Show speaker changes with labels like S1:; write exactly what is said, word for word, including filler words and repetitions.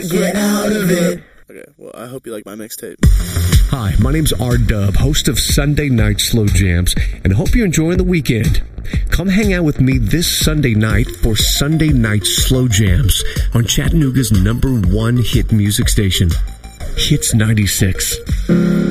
S1: can't get out of it.
S2: Okay, well, I hope you like my mixtape.
S3: Hi, my name's R-Dub, host of Sunday Night Slow Jams, and hope you're enjoying the weekend. Come hang out with me this Sunday night for Sunday Night Slow Jams on Chattanooga's number one hit music station, Hits ninety-six.